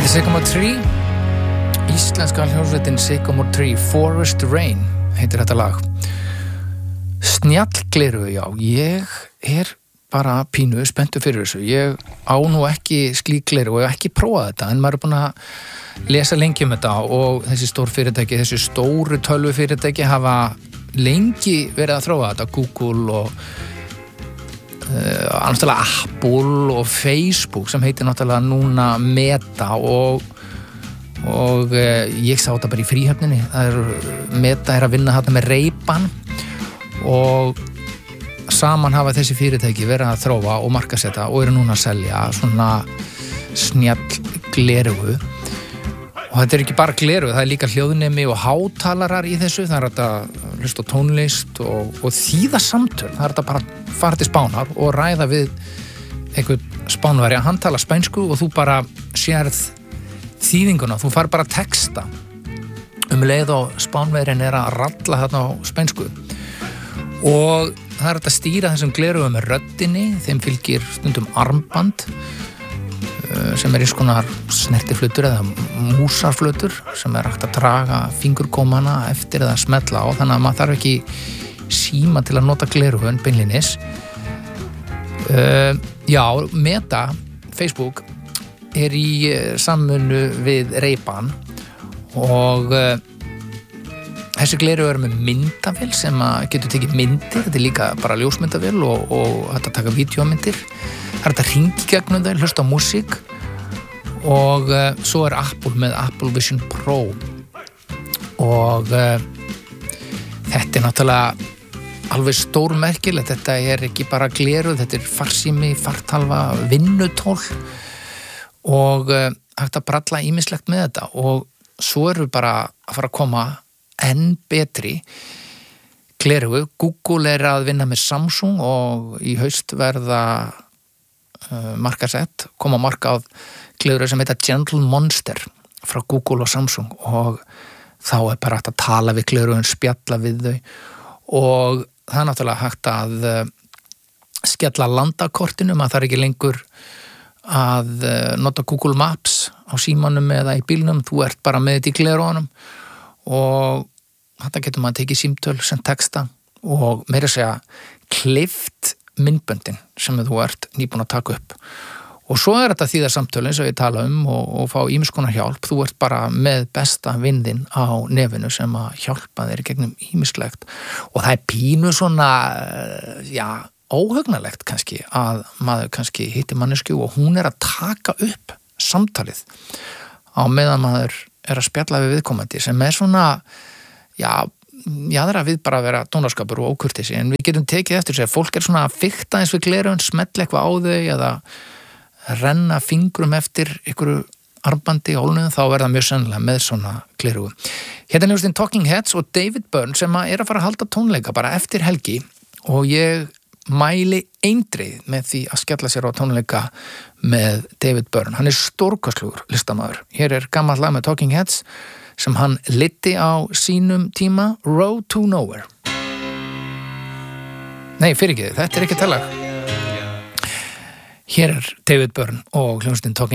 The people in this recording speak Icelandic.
Sycamore Tree, íslenska hljómsveitin Sycamore Tree, Forest Rain heitir þetta lag. Snjallgleru, já, ég bara pínu spenntur fyrir þessu. Ég á nú ekki slíkgleru og ekki prófað þetta, en maður búin að lesa lengi þetta og þessi stór fyrirtæki, þessi stóru tölvufyrirtæki hafa lengi verið að þróa þetta, Google og náttúrulega Apple og Facebook sem heitir náttúrulega núna Meta og ég sá þetta bara í fríhöfninni. Meta að vinna þarna með Ray-Ban og saman hafa þessi fyrirtæki verið að þróa og markaðsetta og eru núna að selja svona snjallglerugu. Og þetta ekki bara gleru, það líka hljóðnemi og hátalarar í þessu, það hægt að hlusta á tónlist og þýða samtöl, það hægt að bara fara til Spánar og ræða við einhvern Spánverja, hann tala spænsku og þú bara sérð þýðinguna, þú far bara texta leið og Spánverjan að ralla þarna á spænsku og það hægt að stýra þessum glerugum með röddinni, þeim fylgir stundum armband sem eins konar snertiflutur eða músarflutur sem hægt að draga fingurgómana eftir eða smetla á, þannig að maður þarf ekki síma til að nota glerugun beinlínis. Já, Meta, Facebook í samvinnu við Ray-Ban og þessi glerugu með myndavél sem getur tekið myndir, þetta líka bara ljósmyndavél og hægt að taka vídeómyndir. Það hægt að hringi gegnum þau, hlusta á músík og svo Apple með Apple Vision Pro og þetta náttúrulega alveg stórmerkilegt, þetta ekki bara gleruð, þetta farsími, fartölva, vinnutól og hægt að bralla ýmislegt með þetta og svo við bara að fara að koma enn betri glerugu. Google að vinna með Samsung og í haust verða markasett, koma markað glerugu sem heita Gentle Monster frá Google og Samsung og þá bara hægt að tala við glerugun, spjalla við þau og það náttúrulega hægt að skella landakortinu, maður þarf ekki lengur að nota Google Maps á símanum eða í bílnum, þú ert bara með þetta í glerugunum og þetta getur maður tekið símtöl sem texta og meira að segja klift myndböndin sem þú ert nýbúin að taka upp og svo þetta þýða samtölin sem við tala og fá ýmiss konar hjálp, þú ert bara með besta vindin á nefinu sem að hjálpa þér gegnum ýmislegt og það pínu svona já, óhugnalegt kannski að maður kannski hitti mannesku og hún að taka upp samtalið á meðan maður að spjalla við viðkomandi sem svona það við bara að vera dónaskapur og ókurteisi en við getum tekið eftir sig að fólk svona að fikta eins við glerun, smetla eitthvað á þau eða renna fingrum eftir einhverju armbandi í hólnum, þá verða mjög sennilega með svona glerugu. Hérna hljómsveitin Talking Heads og David Byrne sem að fara að halda tónleika bara eftir helgi og ég mæli eindrið með því að skella sér á tónleika með David Byrne. Hann stórkostlegur listamaður. Hér gamalt lag með Talking Heads sem hann leiddi á sínum tíma, Road to Nowhere. Nei, fyrirgeðu, þetta ekki þetta lag. Hér David Byrne og hljómsveitin Talking